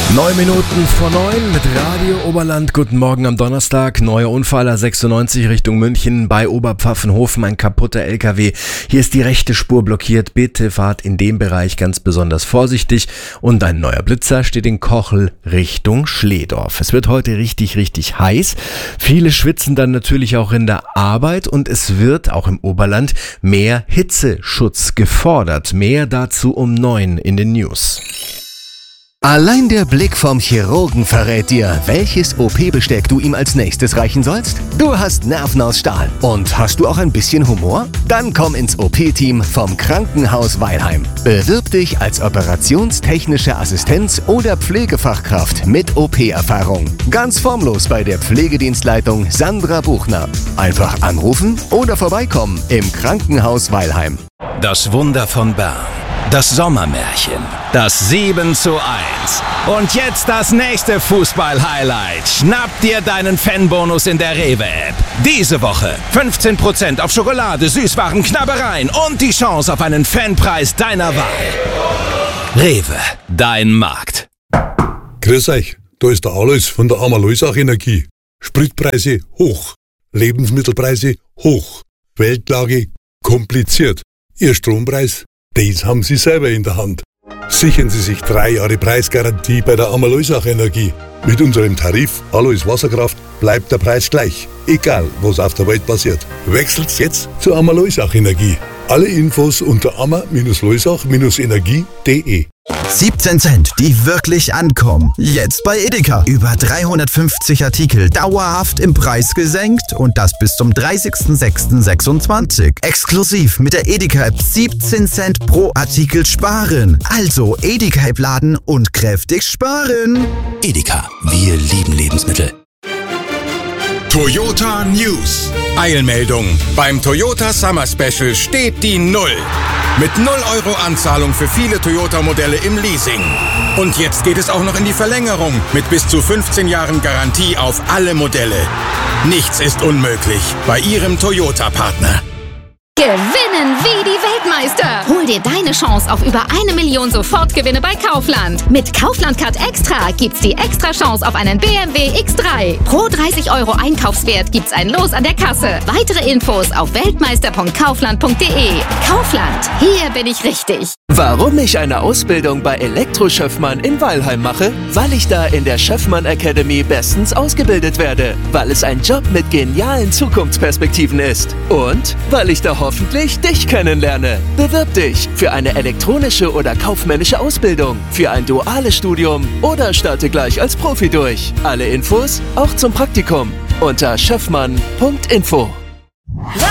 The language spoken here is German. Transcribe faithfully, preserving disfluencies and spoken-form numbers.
Neun Minuten vor neun mit Radio Oberland. Guten Morgen am Donnerstag. Neuer Unfall A sechsundneunzig Richtung München bei Oberpfaffenhofen. Ein kaputter L K W. Hier ist die rechte Spur blockiert. Bitte fahrt in dem Bereich ganz besonders vorsichtig. Und ein neuer Blitzer steht in Kochel Richtung Schlehdorf. Es wird heute richtig, richtig heiß. Viele schwitzen dann natürlich auch in der Arbeit. Und es wird auch im Oberland mehr Hitzeschutz gefordert. Mehr dazu um neun in den News. Allein der Blick vom Chirurgen verrät dir, welches O P-Besteck du ihm als nächstes reichen sollst. Du hast Nerven aus Stahl. Und hast du auch ein bisschen Humor? Dann komm ins O P-Team vom Krankenhaus Weilheim. Bewirb dich als operationstechnische Assistenz oder Pflegefachkraft mit O P-Erfahrung. Ganz formlos bei der Pflegedienstleitung Sandra Buchner. Einfach anrufen oder vorbeikommen im Krankenhaus Weilheim. Das Wunder von Bern. Das Sommermärchen. Das sieben zu eins. Und jetzt das nächste Fußball-Highlight. Schnapp dir deinen Fanbonus in der Rewe-App. Diese Woche fünfzehn Prozent auf Schokolade, Süßwaren, Knabbereien und die Chance auf einen Fanpreis deiner Wahl. Rewe, dein Markt. Grüß euch, da ist der Alois von der Amalösach Energie. Spritpreise hoch, Lebensmittelpreise hoch, Weltlage kompliziert. Ihr Strompreis? Das haben Sie selber in der Hand. Sichern Sie sich drei Jahre Preisgarantie bei der Amalösach Energie. Mit unserem Tarif Alois Wasserkraft bleibt der Preis gleich, egal was auf der Welt passiert. Wechselt jetzt zur Amalösach Energie. Alle Infos unter ama Loisach Energie punkt de. siebzehn Cent, die wirklich ankommen. Jetzt bei Edeka. Über dreihundertfünfzig Artikel dauerhaft im Preis gesenkt und das bis zum dreißigsten sechsten sechsundzwanzig. Exklusiv mit der Edeka-App siebzehn Cent pro Artikel sparen. Also Edeka-App laden und kräftig sparen. Edeka, wir lieben Lebensmittel. Toyota News. Eilmeldung. Beim Toyota Summer Special steht die Null. Mit null Euro Anzahlung für viele Toyota-Modelle im Leasing. Und jetzt geht es auch noch in die Verlängerung mit bis zu fünfzehn Jahren Garantie auf alle Modelle. Nichts ist unmöglich bei Ihrem Toyota-Partner. Gewinnen wie die Weltmeister! Hol dir deine Chance auf über eine Million Sofortgewinne bei Kaufland. Mit Kaufland Card Extra gibt's die extra Chance auf einen B M W X drei. Pro dreißig Euro Einkaufswert gibt's ein Los an der Kasse. Weitere Infos auf weltmeister punkt kaufland punkt de. Kaufland, hier bin ich richtig. Warum ich eine Ausbildung bei Elektro Schöffmann in Weilheim mache? Weil ich da in der Schöffmann Academy bestens ausgebildet werde. Weil es ein Job mit genialen Zukunftsperspektiven ist. Und weil ich da hoffentlich dich kennenlerne. Bewirb dich für eine elektronische oder kaufmännische Ausbildung, für ein duales Studium oder starte gleich als Profi durch. Alle Infos auch zum Praktikum unter schöffmann punkt info.